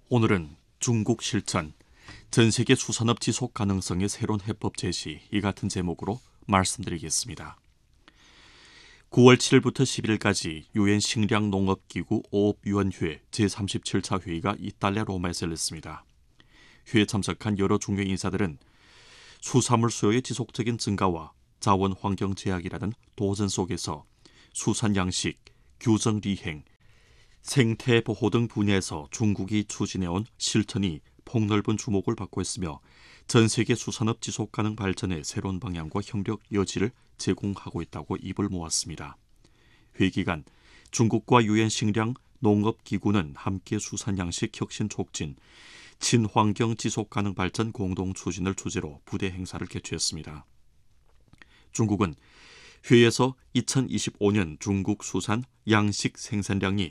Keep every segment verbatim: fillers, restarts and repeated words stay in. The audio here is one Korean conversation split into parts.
오늘은 중국 실천, 전세계 수산업 지속 가능성의 새로운 해법 제시, 이 같은 제목으로 말씀드리겠습니다. 구월 칠일부터 십일일까지 유엔 식량농업기구 오업위원회 제삼십칠 차 회의가 이탈리아 로마에서 열렸습니다. 회의에 참석한 여러 중요 인사들은 수산물 수요의 지속적인 증가와 자원 환경 제약이라는 도전 속에서 수산 양식, 규정 리행, 생태 보호 등 분야에서 중국이 추진해온 실천이 폭넓은 주목을 받고 있으며 전 세계 수산업 지속 가능 발전의 새로운 방향과 협력 여지를 제공하고 있다고 입을 모았습니다. 회의 기간 중국과 유엔 식량 농업기구는 함께 수산 양식 혁신 촉진, 친환경 지속 가능 발전 공동 추진을 주제로 부대 행사를 개최했습니다. 중국은 회의에서 이천이십오년 중국 수산 양식 생산량이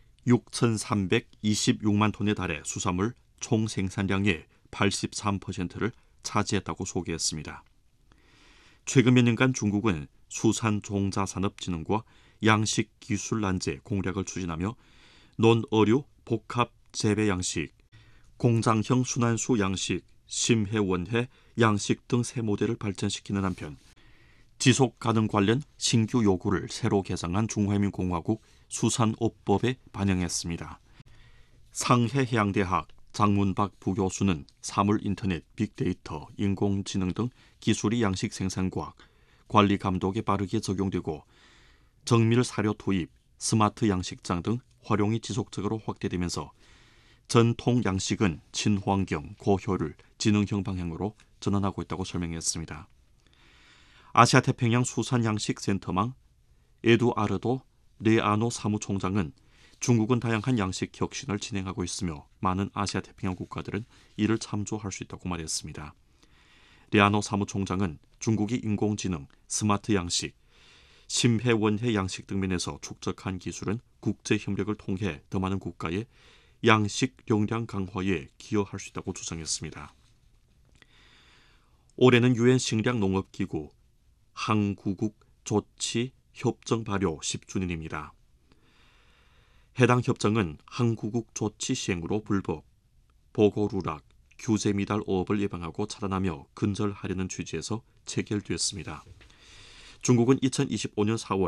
육천삼백이십육만 톤에 달해 수산물 총 생산량의 팔십삼 퍼센트를 차지했다고 소개했습니다. 최근 몇 년간 중국은 수산종자산업진흥과 양식기술난제 공략을 추진하며 논어류 복합 재배 양식, 공장형 순환수 양식, 심해원해 양식 등 새 모델을 발전시키는 한편 지속가능 관련 신규 요구를 새로 개정한 중화민공화국 수산업법에 반영했습니다. 상해해양대학 장문박 부교수는 사물인터넷, 빅데이터, 인공지능 등 기술이 양식 생산과학, 관리 감독에 빠르게 적용되고 정밀 사료 투입, 스마트 양식장 등 활용이 지속적으로 확대되면서 전통 양식은 친환경, 고효율, 지능형 방향으로 전환하고 있다고 설명했습니다. 아시아태평양 수산양식센터망 에두아르도 레아노 사무총장은 중국은 다양한 양식 혁신을 진행하고 있으며 많은 아시아태평양 국가들은 이를 참조할 수 있다고 말했습니다. 레아노 사무총장은 중국이 인공지능, 스마트 양식, 심해원해 양식 등 면에서 축적한 기술은 국제협력을 통해 더 많은 국가의 양식 역량 강화에 기여할 수 있다고 주장했습니다. 올해는 유엔 식량농업기구 항구국 조치 협정 발효 십 주년입니다. 해당 협정은 항구국 조치 시행으로 불법, 보고누락, 규제 미달 어업을 예방하고 차단하며 근절하려는 취지에서 체결되었습니다. 중국은 이천이십오년 사월